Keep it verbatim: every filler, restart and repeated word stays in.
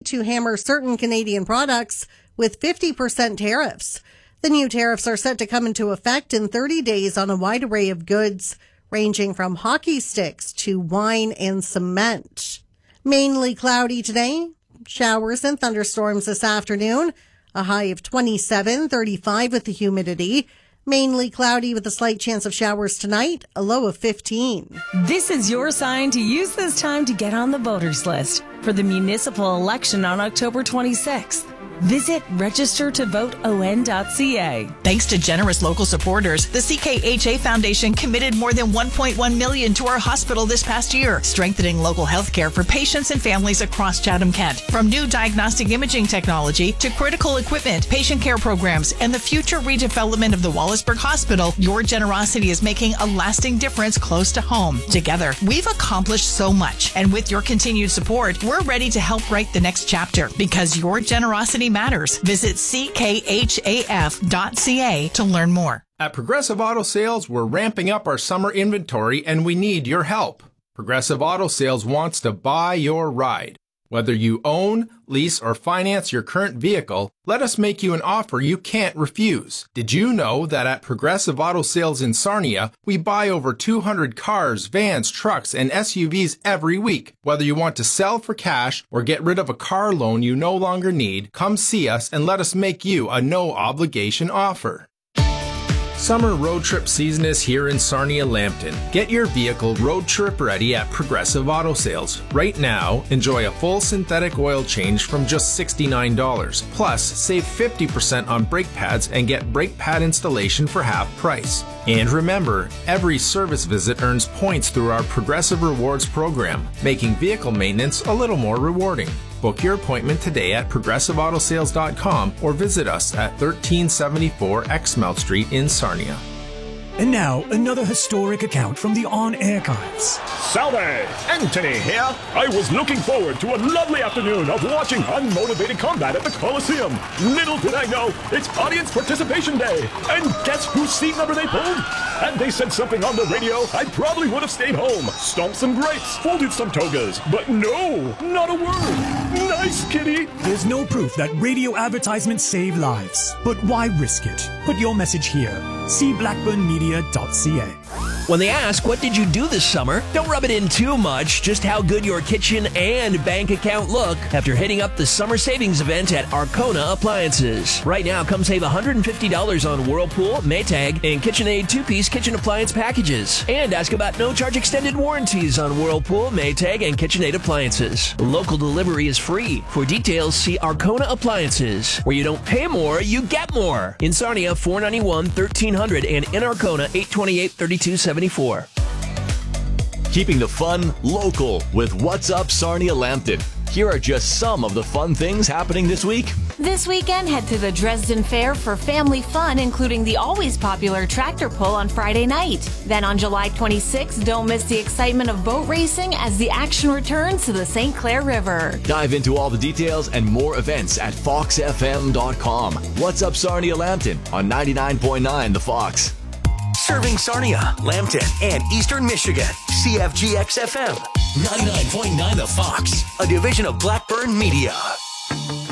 to hammer certain Canadian products with fifty percent tariffs. The new tariffs are set to come into effect in thirty days on a wide array of goods, ranging from hockey sticks to wine and cement. Mainly cloudy today. Showers and thunderstorms this afternoon. A high of twenty-seven, thirty-five with the humidity. Mainly cloudy with a slight chance of showers tonight, a low of fifteen. This is your sign to use this time to get on the voters list for the municipal election on October twenty-sixth. Visit register to vote o n dot c a. Thanks to generous local supporters, the C K H A Foundation committed more than one point one million dollars to our hospital this past year, strengthening local health care for patients and families across Chatham-Kent. From new diagnostic imaging technology to critical equipment, patient care programs, and the future redevelopment of the Wallaceburg Hospital, your generosity is making a lasting difference close to home. Together, we've accomplished so much, and with your continued support, we're ready to help write the next chapter, because your generosity matters. Visit c k h a f dot c a to learn more. At Progressive Auto Sales, we're ramping up our summer inventory and we need your help. Progressive Auto Sales wants to buy your ride. Whether you own, lease, or finance your current vehicle, let us make you an offer you can't refuse. Did you know that at Progressive Auto Sales in Sarnia, we buy over two hundred cars, vans, trucks, and S U Vs every week? Whether you want to sell for cash or get rid of a car loan you no longer need, come see us and let us make you a no-obligation offer. Summer road trip season is here in Sarnia-Lambton. Get your vehicle road trip ready at Progressive Auto Sales. Right now, enjoy a full synthetic oil change from just sixty-nine dollars. Plus, save fifty percent on brake pads and get brake pad installation for half price. And remember, every service visit earns points through our Progressive Rewards program, making vehicle maintenance a little more rewarding. Book your appointment today at progressive auto sales dot com or visit us at thirteen seventy-four Exmouth Street in Sarnia. And now, another historic account from the On Archives. Salve! Anthony here. I was looking forward to a lovely afternoon of watching unmotivated combat at the Coliseum. Little did I know, it's Audience Participation Day. And guess whose seat number they pulled? Had they said something on the radio, I probably would have stayed home, stomped some grapes, folded some togas. But no, not a word. Nice, kitty. There's no proof that radio advertisements save lives. But why risk it? Put your message here. See blackburn media dot c a. When they ask, what did you do this summer? Don't rub it in too much, just how good your kitchen and bank account look after hitting up the summer savings event at Arkona Appliances. Right now, come save one hundred fifty dollars on Whirlpool, Maytag, and KitchenAid two-piece kitchen appliance packages. And ask about no-charge extended warranties on Whirlpool, Maytag, and KitchenAid appliances. Local delivery is free. For details, see Arkona Appliances, where you don't pay more, you get more. In Sarnia, four ninety-one, thirteen hundred, and in Arkona, eight twenty-eight, thirty-two seventy-four. Keeping the fun local with What's Up Sarnia-Lambton. Here are just some of the fun things happening this week. This weekend, head to the Dresden Fair for family fun, including the always popular tractor pull on Friday night. Then on July twenty-sixth, don't miss the excitement of boat racing as the action returns to the Saint Clair River. Dive into all the details and more events at fox f m dot com. What's Up Sarnia-Lambton on ninety-nine point nine The Fox. Serving Sarnia, Lambton, and Eastern Michigan. C F G X F M. ninety-nine point nine The Fox. A division of Blackburn Media.